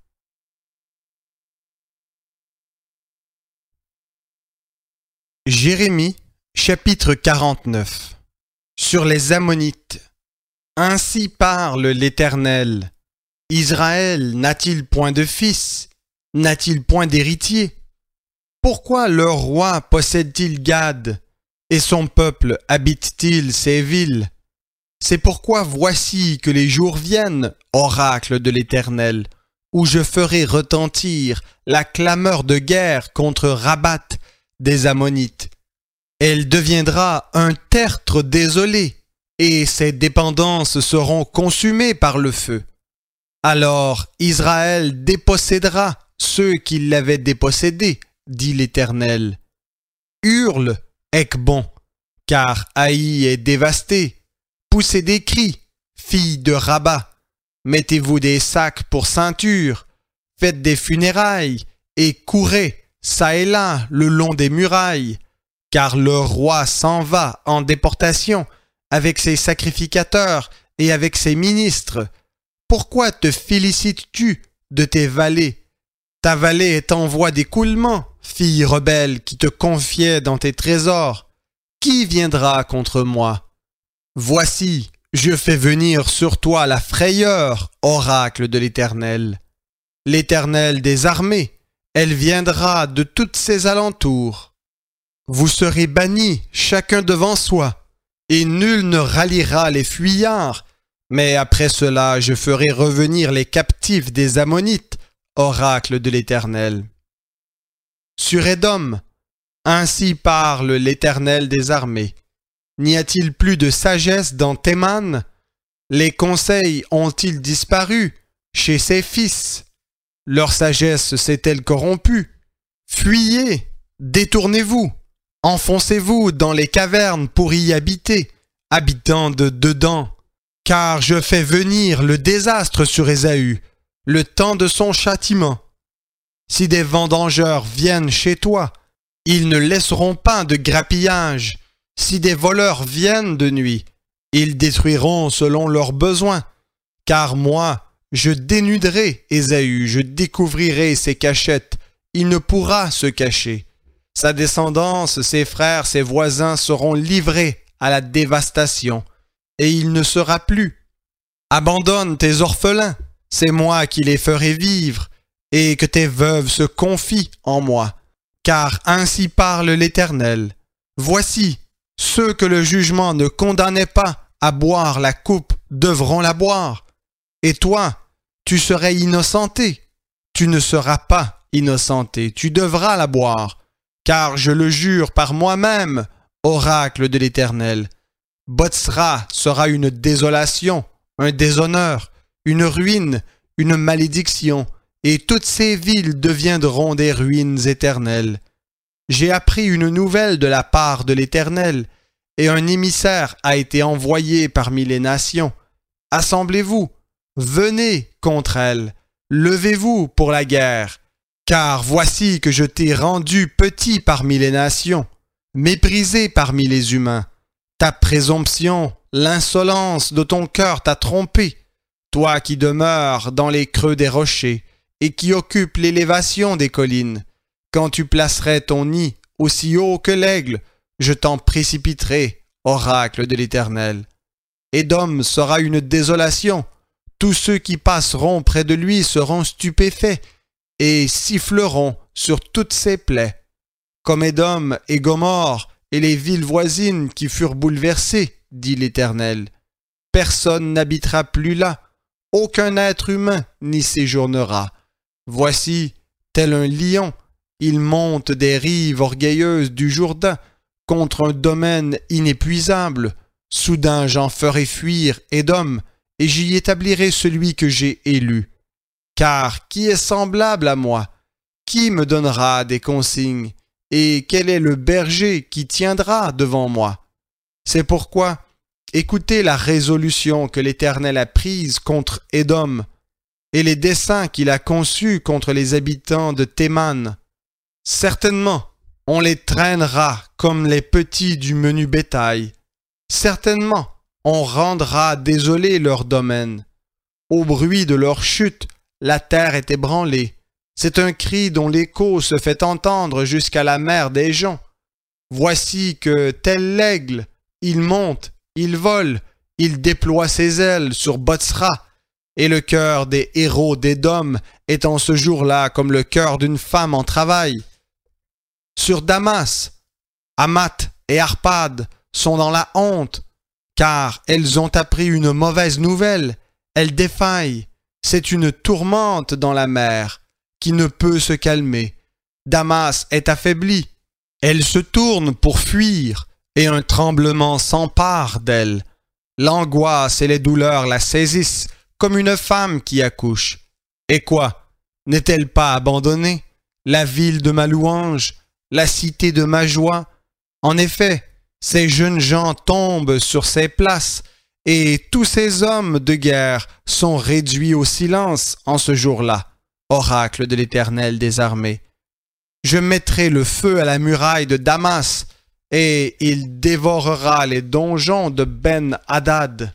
Jérémie, chapitre quarante-neuf. Sur les Ammonites. Ainsi parle l'Éternel. Israël n'a-t-il point de fils? N'a-t-il point d'héritier? Pourquoi leur roi possède-t-il Gad? Et son peuple habite-t-il ces villes? C'est pourquoi voici que les jours viennent, oracle de l'Éternel, où je ferai retentir la clameur de guerre contre Rabat des Ammonites. Elle deviendra un tertre désolé, et ses dépendances seront consumées par le feu. Alors Israël dépossédera ceux qui l'avaient dépossédé, dit l'Éternel. Hurle, Hecbon, car Haï est dévasté. Poussez des cris, filles de Rabat. Mettez-vous des sacs pour ceinture, faites des funérailles, et courez, çà et là, le long des murailles, car le roi s'en va en déportation, avec ses sacrificateurs et avec ses ministres. Pourquoi te félicites-tu de tes vallées? Ta vallée est en voie d'écoulement, fille rebelle qui te confiait dans tes trésors. Qui viendra contre moi? Voici, je fais venir sur toi la frayeur, oracle de l'Éternel. L'Éternel des armées, elle viendra de toutes ses alentours. Vous serez bannis, chacun devant soi, et nul ne ralliera les fuyards, mais après cela je ferai revenir les captifs des Ammonites, oracle de l'Éternel. Sur Édom, ainsi parle l'Éternel des armées. N'y a-t-il plus de sagesse dans Théman? Les conseils ont-ils disparu chez ses fils? Leur sagesse s'est-elle corrompue? Fuyez, détournez-vous, enfoncez-vous dans les cavernes pour y habiter, habitants de dedans, car je fais venir le désastre sur Ésaü, le temps de son châtiment. Si des vendangeurs viennent chez toi, ils ne laisseront pas de grappillage. Si des voleurs viennent de nuit, ils détruiront selon leurs besoins. Car moi, je dénuderai Ésaü, je découvrirai ses cachettes, il ne pourra se cacher. Sa descendance, ses frères, ses voisins seront livrés à la dévastation, et il ne sera plus. Abandonne tes orphelins, c'est moi qui les ferai vivre, et que tes veuves se confient en moi. Car ainsi parle l'Éternel. Voici, ceux que le jugement ne condamnait pas à boire la coupe devront la boire. Et toi, tu serais innocenté. Tu ne seras pas innocenté, tu devras la boire. Car je le jure par moi-même, oracle de l'Éternel. Botsra sera une désolation, un déshonneur, une ruine, une malédiction, et toutes ces villes deviendront des ruines éternelles. J'ai appris une nouvelle de la part de l'Éternel, et un émissaire a été envoyé parmi les nations. Assemblez-vous, venez contre elles, levez-vous pour la guerre, car voici que je t'ai rendu petit parmi les nations, méprisé parmi les humains. Ta présomption, l'insolence de ton cœur t'a trompé, toi qui demeures dans les creux des rochers et qui occupes l'élévation des collines. Quand tu placerais ton nid aussi haut que l'aigle, je t'en précipiterai, oracle de l'Éternel. Édom sera une désolation, tous ceux qui passeront près de lui seront stupéfaits et siffleront sur toutes ses plaies. Comme Édom et Gomorrhe et les villes voisines qui furent bouleversées, dit l'Éternel. Personne n'habitera plus là. aucun être humain n'y séjournera. Voici, tel un lion, il monte des rives orgueilleuses du Jourdain contre un domaine inépuisable. Soudain j'en ferai fuir Édom, et j'y établirai celui que j'ai élu. Car qui est semblable à moi? Qui me donnera des consignes? Et quel est le berger qui tiendra devant moi? C'est pourquoi, écoutez la résolution que l'Éternel a prise contre Édom, et les desseins qu'il a conçus contre les habitants de Théman. Certainement, on les traînera comme les petits du menu bétail. Certainement, on rendra désolé leur domaine. Au bruit de leur chute, la terre est ébranlée. C'est un cri dont l'écho se fait entendre jusqu'à la mer des gens. Voici que, tel l'aigle, il monte, il vole, il déploie ses ailes sur Botsra, et le cœur des héros d'Édom est en ce jour-là comme le cœur d'une femme en travail. Sur Damas, Hamath et Arpad sont dans la honte, car elles ont appris une mauvaise nouvelle, elles défaillent. C'est une tourmente dans la mer qui ne peut se calmer. Damas est affaiblie, elle se tourne pour fuir, et un tremblement s'empare d'elle. L'angoisse et les douleurs la saisissent comme une femme qui accouche. Et quoi? N'est-elle pas abandonnée? La ville de ma louange, la cité de ma joie? En effet, ces jeunes gens tombent sur ces places, et tous ces hommes de guerre sont réduits au silence en ce jour-là, oracle de l'Éternel des armées. Je mettrai le feu à la muraille de Damas, et il dévorera les donjons de Ben-Hadad.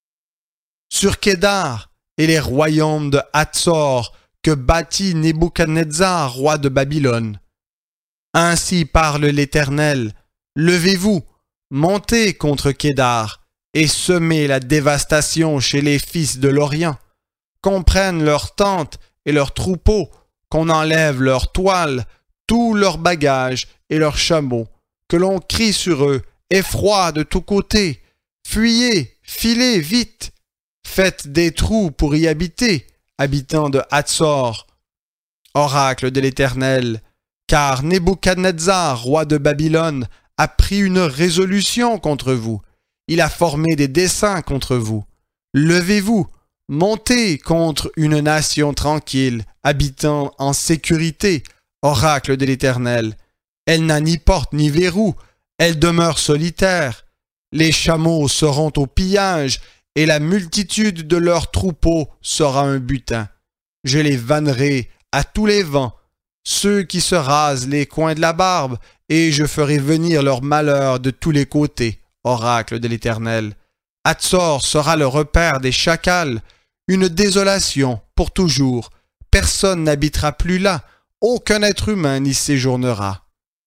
Sur Kédar et les royaumes de Hatzor que bâtit Nebuchadnezzar, roi de Babylone. Ainsi parle l'Éternel, levez-vous, montez contre Kédar, et semez la dévastation chez les fils de l'Orient, qu'on prenne leurs tentes et leurs troupeaux, qu'on enlève leurs toiles, tous leurs bagages et leurs chameaux, que l'on crie sur eux, effroi de tous côtés, fuyez, filez vite, faites des trous pour y habiter, habitants de Hatzor. Oracle de l'Éternel, car Nebuchadnezzar, roi de Babylone, a pris une résolution contre vous. Il a formé des desseins contre vous. Levez-vous, montez contre une nation tranquille, habitant en sécurité, oracle de l'Éternel. Elle n'a ni porte ni verrou, elle demeure solitaire. Les chameaux seront au pillage, et la multitude de leurs troupeaux sera un butin. Je les vannerai à tous les vents, ceux qui se rasent les coins de la barbe, et je ferai venir leur malheur de tous les côtés, oracle de l'Éternel. Hatzor sera le repère des chacals, une désolation pour toujours. Personne n'habitera plus là, aucun être humain n'y séjournera.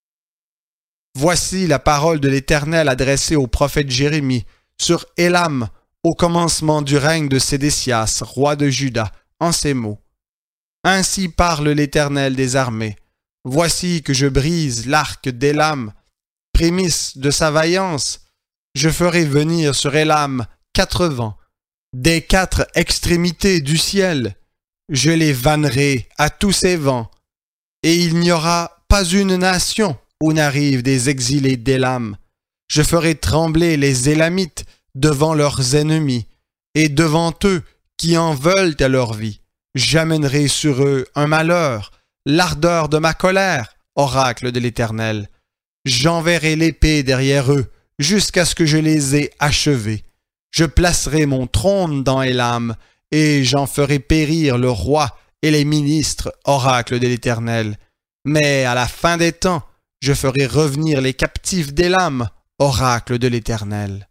Voici la parole de l'Éternel adressée au prophète Jérémie sur Élam, au commencement du règne de Sédécias, roi de Juda, en ces mots. Ainsi parle l'Éternel des armées. Voici que je brise l'arc d'Élam, prémisse de sa vaillance. Je ferai venir sur Élam quatre vents, des quatre extrémités du ciel. Je les vannerai à tous ces vents, et il n'y aura pas une nation où n'arrivent des exilés d'Élam. Je ferai trembler les Élamites devant leurs ennemis, et devant eux qui en veulent à leur vie. J'amènerai sur eux un malheur, l'ardeur de ma colère, oracle de l'Éternel. J'enverrai l'épée derrière eux, jusqu'à ce que je les ai achevés. Je placerai mon trône dans Élam, et j'en ferai périr le roi et les ministres, oracle de l'Éternel. Mais à la fin des temps, je ferai revenir les captifs d'Élam, oracle de l'Éternel.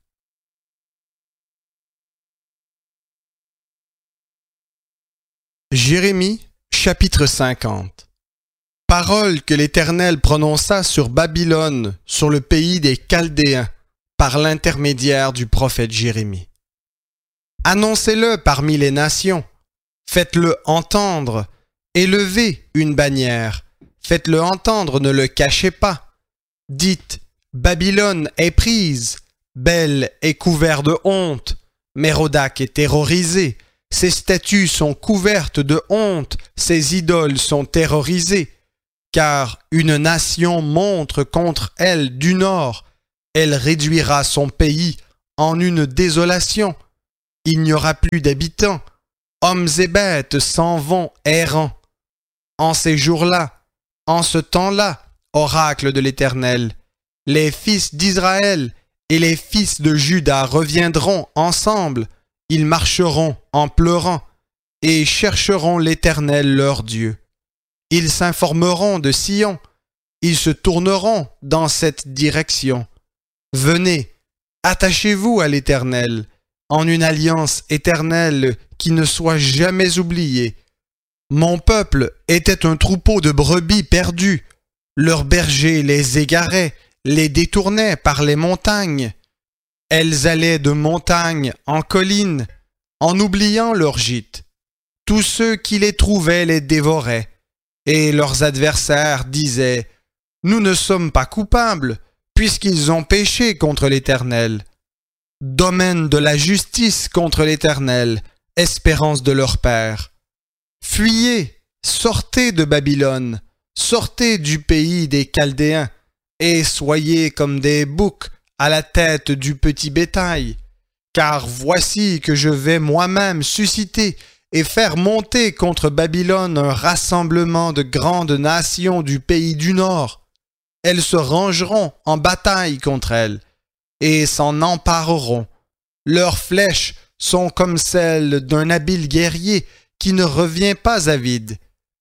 Jérémie, chapitre cinquante. Parole que l'Éternel prononça sur Babylone, sur le pays des Chaldéens, par l'intermédiaire du prophète Jérémie. Annoncez-le parmi les nations, faites-le entendre, élevez une bannière, faites-le entendre, ne le cachez pas. Dites, Babylone est prise, Bel est couvert de honte, Mérodach est terrorisé, Ses statues sont couvertes de honte, ses idoles sont terrorisées. Car une nation monte contre elle du nord, elle réduira son pays en une désolation. Il n'y aura plus d'habitants, hommes et bêtes s'en vont errants. En ces jours-là, en ce temps-là, oracle de l'Éternel, les fils d'Israël et les fils de Juda reviendront ensemble, ils marcheront en pleurant et chercheront l'Éternel leur Dieu. Ils s'informeront de Sion, ils se tourneront dans cette direction. Venez, attachez-vous à l'Éternel, en une alliance éternelle qui ne soit jamais oubliée. Mon peuple était un troupeau de brebis perdues. Leurs bergers les égaraient, les détournaient par les montagnes. Elles allaient de montagne en colline, en oubliant leur gîte. Tous ceux qui les trouvaient les dévoraient. Et leurs adversaires disaient « Nous ne sommes pas coupables, puisqu'ils ont péché contre l'Éternel. » Domaine de la justice contre l'Éternel, espérance de leur père. Fuyez, sortez de Babylone, sortez du pays des Chaldéens, et soyez comme des boucs à la tête du petit bétail. Car voici que je vais moi-même susciter et faire monter contre Babylone un rassemblement de grandes nations du pays du Nord. Elles se rangeront en bataille contre elle, et s'en empareront. Leurs flèches sont comme celles d'un habile guerrier qui ne revient pas à vide.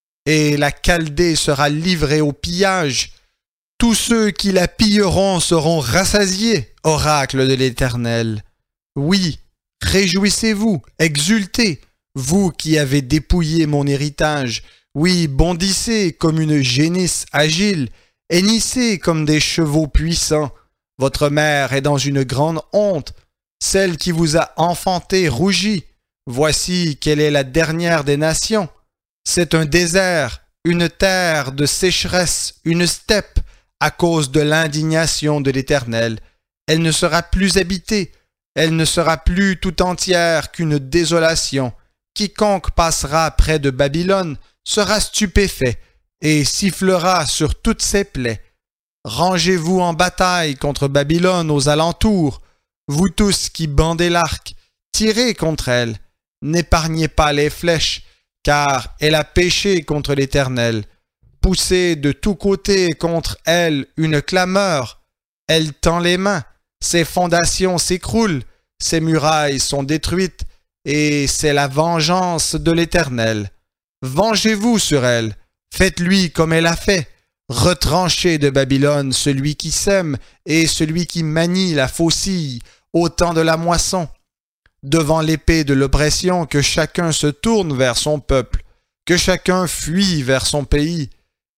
Et la Chaldée sera livrée au pillage. Tous ceux qui la pilleront seront rassasiés, oracle de l'Éternel. Oui, réjouissez-vous, exultez, vous qui avez dépouillé mon héritage. Oui, bondissez comme une génisse agile, hennissez comme des chevaux puissants. Votre mère est dans une grande honte, celle qui vous a enfanté rougit. Voici quelle est la dernière des nations. C'est un désert, une terre de sécheresse, une steppe, à cause de l'indignation de l'Éternel. Elle ne sera plus habitée, elle ne sera plus tout entière qu'une désolation. Quiconque passera près de Babylone sera stupéfait et sifflera sur toutes ses plaies. Rangez-vous en bataille contre Babylone aux alentours, vous tous qui bandez l'arc, tirez contre elle, n'épargnez pas les flèches, car elle a péché contre l'Éternel. Poussez de tous côtés contre elle une clameur, elle tend les mains, ses fondations s'écroulent, ses murailles sont détruites, et c'est la vengeance de l'Éternel. Vengez-vous sur elle, faites-lui comme elle a fait. Retranchez de Babylone celui qui sème et celui qui manie la faucille au temps de la moisson. Devant l'épée de l'oppression, que chacun se tourne vers son peuple, que chacun fuit vers son pays.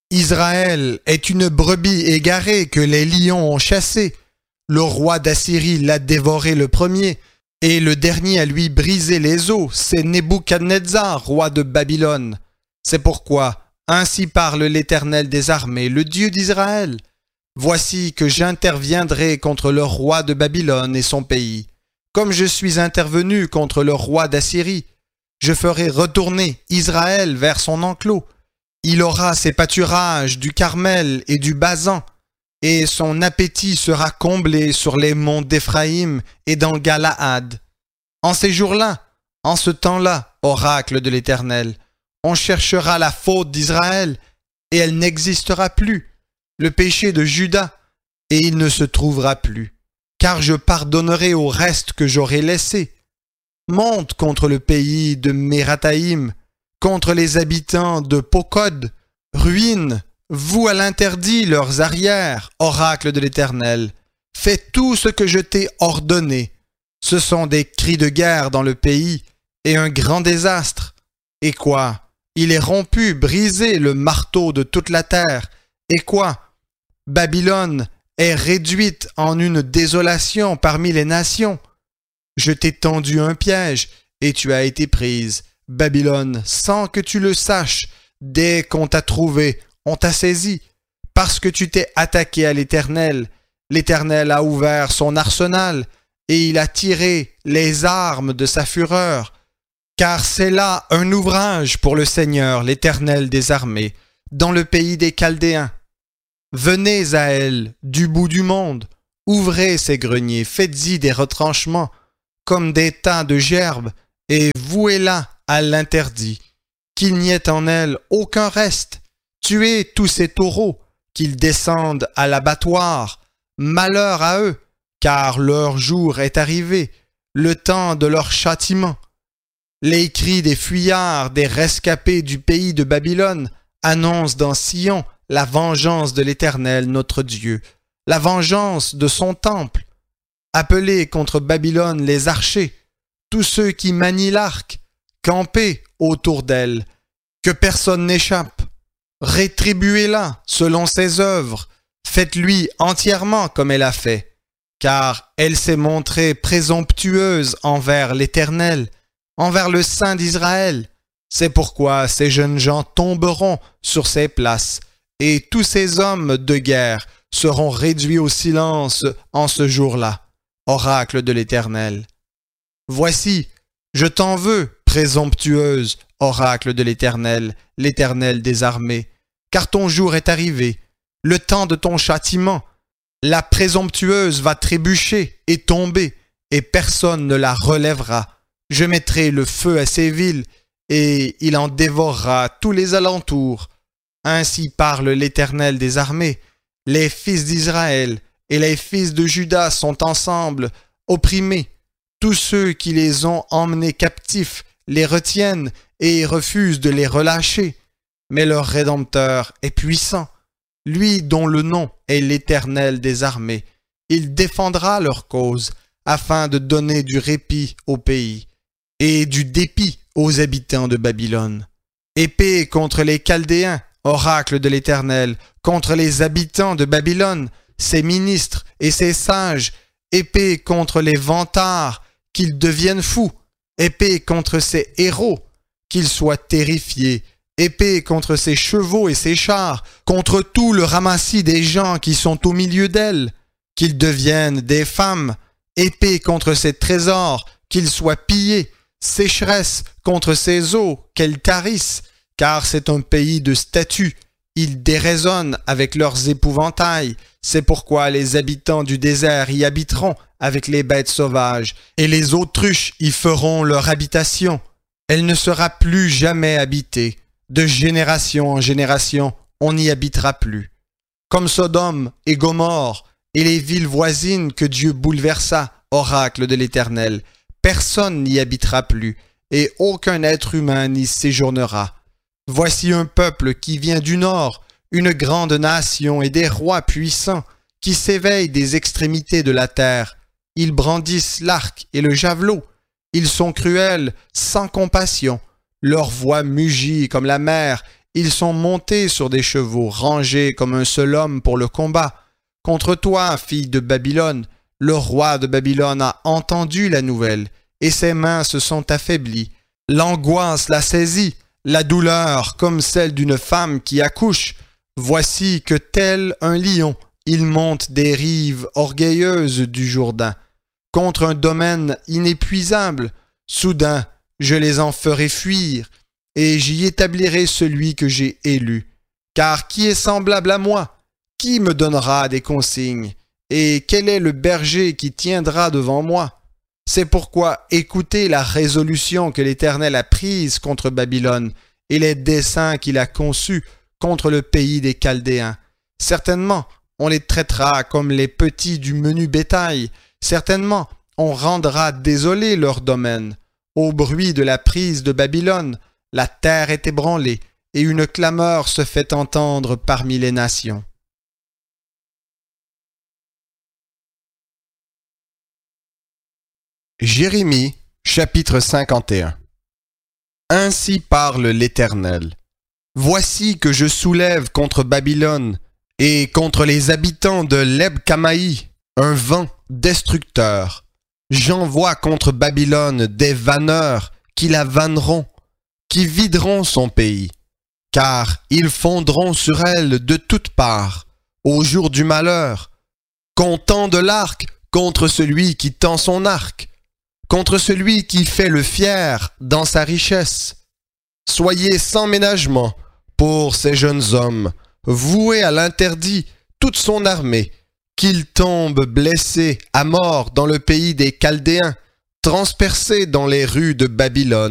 Israël est une brebis égarée que les lions ont chassée. Le roi d'Assyrie l'a dévoré le premier, et le dernier à lui briser les os, c'est Nebuchadnezzar, roi de Babylone. C'est pourquoi ainsi parle l'Éternel des armées, le Dieu d'Israël. Voici que j'interviendrai contre le roi de Babylone et son pays. Comme je suis intervenu contre le roi d'Assyrie, je ferai retourner Israël vers son enclos. Il aura ses pâturages du Carmel et du Basan, et son appétit sera comblé sur les monts d'Éphraïm et dans Galaad. En ces jours-là, en ce temps-là, oracle de l'Éternel, on cherchera la faute d'Israël, et elle n'existera plus, le péché de Juda, et il ne se trouvera plus, car je pardonnerai au reste que j'aurai laissé. Monte contre le pays de Mérathaïm, contre les habitants de Pokod, ruine, vous à l'interdit leurs arrières, oracle de l'Éternel. Fais tout ce que je t'ai ordonné. Ce sont des cris de guerre dans le pays, et un grand désastre. Et quoi? Il est rompu, brisé le marteau de toute la terre. Et quoi? Babylone est réduite en une désolation parmi les nations. Je t'ai tendu un piège, et tu as été prise, Babylone, sans que tu le saches. Dès qu'on t'a trouvé, on t'a saisi. Parce que tu t'es attaqué à l'Éternel, l'Éternel a ouvert son arsenal, et il a tiré les armes de sa fureur. Car c'est là un ouvrage pour le Seigneur, l'Éternel des armées, dans le pays des Chaldéens. Venez à elle, du bout du monde, ouvrez ses greniers, faites-y des retranchements, comme des tas de gerbes, et vouez-la à l'interdit, qu'il n'y ait en elle aucun reste. Tuez tous ces taureaux, qu'ils descendent à l'abattoir. Malheur à eux, car leur jour est arrivé, le temps de leur châtiment. Les cris des fuyards, des rescapés du pays de Babylone annoncent dans Sion la vengeance de l'Éternel notre Dieu, la vengeance de son temple. Appelez contre Babylone les archers, tous ceux qui manient l'arc, campez autour d'elle, que personne n'échappe. Rétribuez-la selon ses œuvres, faites-lui entièrement comme elle a fait, car elle s'est montrée présomptueuse envers l'Éternel, envers le Saint d'Israël. C'est pourquoi ces jeunes gens tomberont sur ces places, et tous ces hommes de guerre seront réduits au silence en ce jour-là. Oracle de l'Éternel. Voici, je t'en veux, présomptueuse, oracle de l'Éternel, l'Éternel des armées, car ton jour est arrivé, le temps de ton châtiment. La présomptueuse va trébucher et tomber, et personne ne la relèvera. Je mettrai le feu à ces villes, et il en dévorera tous les alentours. Ainsi parle l'Éternel des armées. Les fils d'Israël et les fils de Juda sont ensemble, opprimés. Tous ceux qui les ont emmenés captifs les retiennent et refusent de les relâcher. Mais leur Rédempteur est puissant, lui dont le nom est l'Éternel des armées. Il défendra leur cause, afin de donner du répit au pays, et du dépit aux habitants de Babylone. Épée contre les Chaldéens, oracle de l'Éternel, contre les habitants de Babylone, ses ministres et ses sages, épée contre les vantards, qu'ils deviennent fous, épée contre ses héros, qu'ils soient terrifiés, épée contre ses chevaux et ses chars, contre tout le ramassis des gens qui sont au milieu d'elle, qu'ils deviennent des femmes, épée contre ses trésors, qu'ils soient pillés, sécheresse contre ses eaux, qu'elles tarissent, car c'est un pays de statues. Ils déraisonnent avec leurs épouvantails. C'est pourquoi les habitants du désert y habiteront avec les bêtes sauvages, et les autruches y feront leur habitation. Elle ne sera plus jamais habitée. De génération en génération, on n'y habitera plus. Comme Sodome et Gomorrhe et les villes voisines que Dieu bouleversa, oracle de l'Éternel, personne n'y habitera plus, et aucun être humain n'y séjournera. Voici un peuple qui vient du nord, une grande nation et des rois puissants, qui s'éveillent des extrémités de la terre. Ils brandissent l'arc et le javelot. Ils sont cruels, sans compassion. Leur voix mugit comme la mer. Ils sont montés sur des chevaux, rangés comme un seul homme pour le combat. Contre toi, fille de Babylone, le roi de Babylone a entendu la nouvelle, et ses mains se sont affaiblies. L'angoisse l'a saisie, la douleur comme celle d'une femme qui accouche. Voici que tel un lion, il monte des rives orgueilleuses du Jourdain, contre un domaine inépuisable. Soudain, je les en ferai fuir, et j'y établirai celui que j'ai élu. Car qui est semblable à moi? Qui me donnera des consignes? Et quel est le berger qui tiendra devant moi? C'est pourquoi écoutez la résolution que l'Éternel a prise contre Babylone et les desseins qu'il a conçus contre le pays des Chaldéens. Certainement, on les traitera comme les petits du menu bétail. Certainement, on rendra désolés leur domaine. Au bruit de la prise de Babylone, la terre est ébranlée et une clameur se fait entendre parmi les nations. Jérémie, chapitre cinquante et un. Ainsi parle l'Éternel. Voici que je soulève contre Babylone et contre les habitants de Leb-Kamaï un vent destructeur. J'envoie contre Babylone des vanneurs qui la vanneront, qui videront son pays, car ils fondront sur elle de toutes parts, au jour du malheur, qu'on tende l'arc contre celui qui tend son arc, contre celui qui fait le fier dans sa richesse. Soyez sans ménagement pour ces jeunes hommes, voués à l'interdit toute son armée, qu'ils tombent blessés à mort dans le pays des Chaldéens, transpercés dans les rues de Babylone.